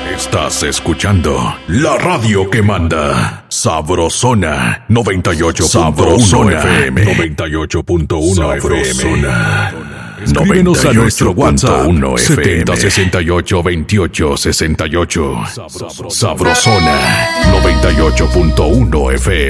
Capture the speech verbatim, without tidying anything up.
Estás escuchando la radio que manda. Sabrosona noventa y ocho punto uno F M. noventa y ocho punto uno F M. Escríbenos a nuestro WhatsApp setenta sesenta y ocho veintiocho sesenta y ocho. Sabrosona noventa y ocho punto uno F M.